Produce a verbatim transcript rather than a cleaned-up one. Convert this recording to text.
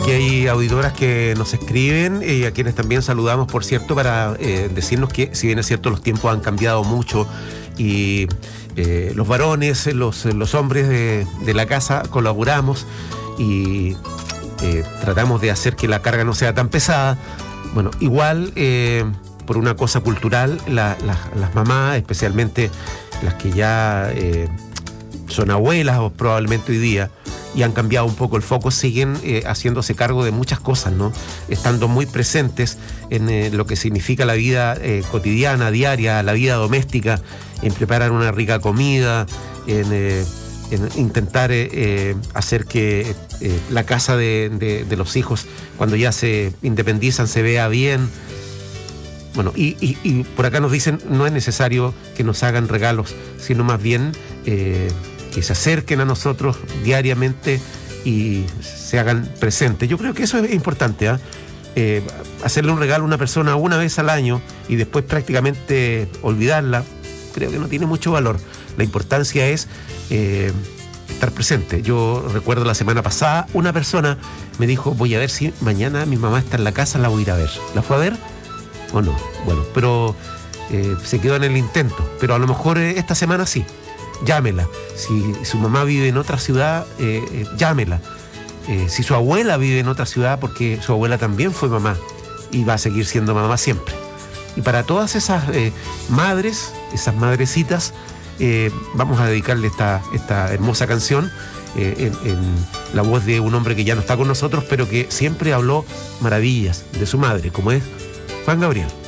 Que hay auditoras que nos escriben y a quienes también saludamos, por cierto, para eh, decirnos que, si bien es cierto, los tiempos han cambiado mucho y eh, los varones, los, los hombres de, de la casa colaboramos y eh, tratamos de hacer que la carga no sea tan pesada. Bueno, igual, eh, por una cosa cultural, la, la, las mamás, especialmente las que ya eh, son abuelas o probablemente hoy día, y han cambiado un poco el foco, siguen eh, haciéndose cargo de muchas cosas, ¿no? Estando muy presentes en eh, lo que significa la vida eh, cotidiana, diaria, la vida doméstica, en preparar una rica comida, en, eh, en intentar eh, eh, hacer que eh, la casa de, de, de los hijos, cuando ya se independizan, se vea bien. Bueno, y, y, y por acá nos dicen, no es necesario que nos hagan regalos, sino más bien Eh, que se acerquen a nosotros diariamente y se hagan presentes. Yo creo que eso es importante, ¿eh? Eh, hacerle un regalo a una persona una vez al año y después prácticamente olvidarla, creo que no tiene mucho valor. La importancia es eh, estar presente. Yo recuerdo la semana pasada, una persona me dijo, voy a ver si mañana mi mamá está en la casa, la voy a ir a ver. ¿La fue a ver o no? Bueno, pero eh, se quedó en el intento. Pero a lo mejor eh, esta semana sí. Llámela. Si su mamá vive en otra ciudad, eh, eh, llámela. Eh, si su abuela vive en otra ciudad, porque su abuela también fue mamá y va a seguir siendo mamá siempre. Y para todas esas eh, madres, esas madrecitas, eh, vamos a dedicarle esta, esta hermosa canción eh, en, en la voz de un hombre que ya no está con nosotros, pero que siempre habló maravillas de su madre, como es Juan Gabriel.